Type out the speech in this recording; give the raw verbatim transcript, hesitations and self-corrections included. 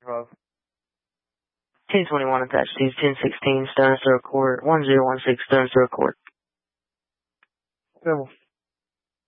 Hello. ten twenty-one attached to ten sixteen Stonesboro Court, one zero one six Stonesboro Court. Civil.